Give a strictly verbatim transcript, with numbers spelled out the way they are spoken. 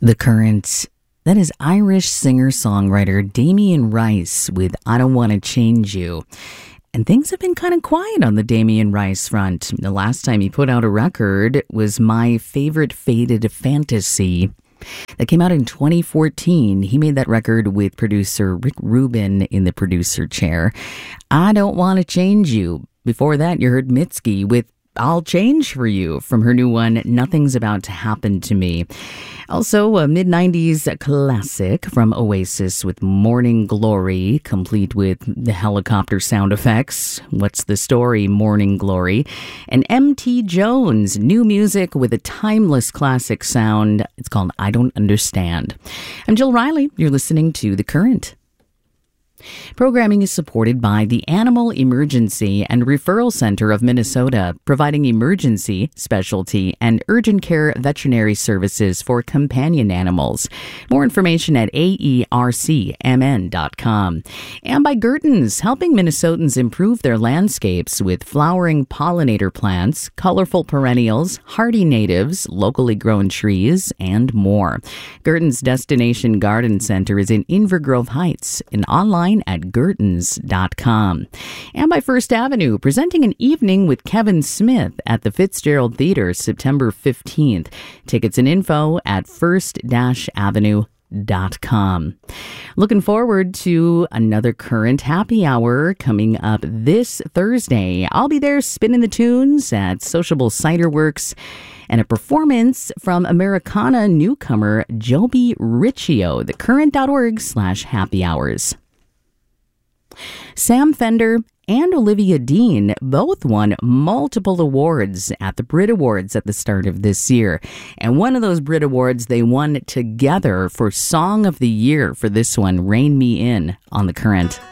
The Current. That is Irish singer-songwriter Damien Rice with I Don't Want to Change You. And things have been kind of quiet on the Damien Rice front. The last time he put out a record was My Favorite Faded Fantasy. That came out in twenty fourteen. He made that record with producer Rick Rubin in the producer chair. I Don't Want to Change You. Before that, you heard Mitski with I'll Change For You from her new one, Nothing's About to Happen to Me. Also, a mid-nineties classic from Oasis with Morning Glory, complete with the helicopter sound effects. What's the story, Morning Glory? And M T Jones, new music with a timeless classic sound. It's called I Don't Understand. I'm Jill Riley. You're listening to The Current. Programming is supported by the Animal Emergency and Referral Center of Minnesota, providing emergency, specialty, and urgent care veterinary services for companion animals. More information at A E R C M N dot com. And by Gertens, helping Minnesotans improve their landscapes with flowering pollinator plants, colorful perennials, hardy natives, locally grown trees, and more. Gertens Destination Garden Center is in Invergrove Heights and online at Gertens dot com. And by First Avenue, presenting an evening with Kevin Smith at the Fitzgerald Theater September fifteenth. Tickets and info at first avenue dot com. Looking forward to another Current Happy Hour coming up this Thursday. I'll be there spinning the tunes at Sociable Cider Works, and a performance from Americana newcomer Joby Riccio, thecurrent.org slash happy hours. Sam Fender and Olivia Dean both won multiple awards at the Brit Awards at the start of this year. And one of those Brit Awards they won together for Song of the Year for this one, Rein Me In, on The Current.